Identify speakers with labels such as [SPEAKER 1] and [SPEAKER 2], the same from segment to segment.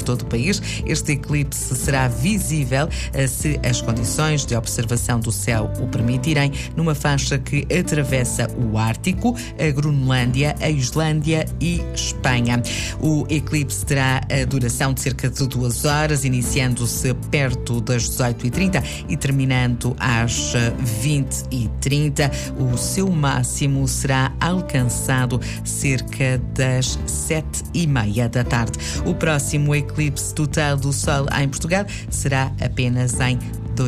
[SPEAKER 1] todo o país. Este eclipse será visível, se as condições de observação do céu o permitirem, numa faixa que atravessa o Ártico, a Groenlândia, a Islândia e Espanha. O eclipse terá a duração de cerca de 2 horas, iniciando-se perto das 18h30 e terminando às 20h30. O seu máximo será alcançado cerca das 7h30 da tarde. O próximo eclipse total do Sol em Portugal será apenas em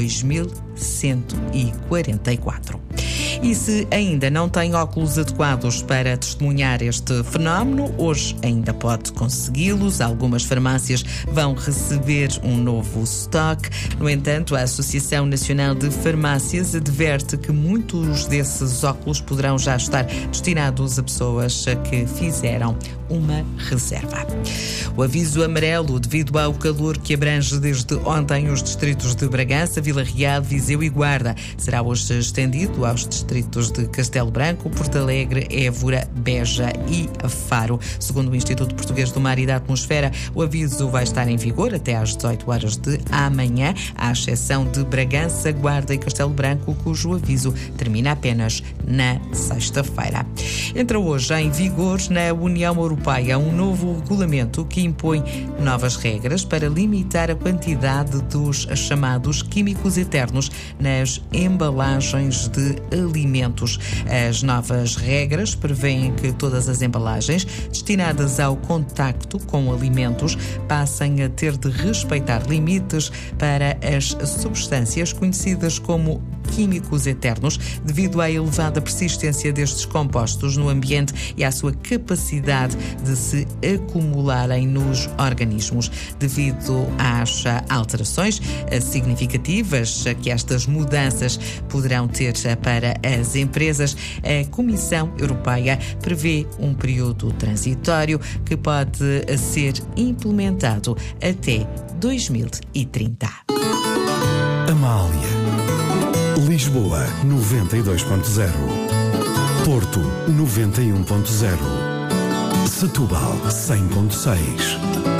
[SPEAKER 1] 2144. E se ainda não tem óculos adequados para testemunhar este fenómeno, hoje ainda pode consegui-los. Algumas farmácias vão receber um novo estoque. No entanto, a Associação Nacional de Farmácias adverte que muitos desses óculos poderão já estar destinados a pessoas que fizeram uma reserva. O aviso amarelo, devido ao calor que abrange desde ontem os distritos de Bragança, Vila Real, Viseu e Guarda, será hoje estendido aos distritos de Castelo Branco, Porto Alegre, Évora, Beja e Faro. Segundo o Instituto Português do Mar e da Atmosfera, o aviso vai estar em vigor até às 18 horas de amanhã, à exceção de Bragança, Guarda e Castelo Branco, cujo aviso termina apenas na sexta-feira. Entra hoje em vigor na União Europeia um novo regulamento que impõe novas regras para limitar a quantidade dos chamados químicos eternos nas embalagens de alimentos. As novas regras prevêem que todas as embalagens destinadas ao contacto com alimentos passem a ter de respeitar limites para as substâncias conhecidas como químicos eternos, devido à elevada persistência destes compostos no ambiente e à sua capacidade de se acumularem nos organismos. Devido às alterações significativas que estas mudanças poderão ter para as empresas, a Comissão Europeia prevê um período transitório que pode ser implementado até 2030.
[SPEAKER 2] Amália. Lisboa 92.0, Porto 91.0, Setúbal 100.6.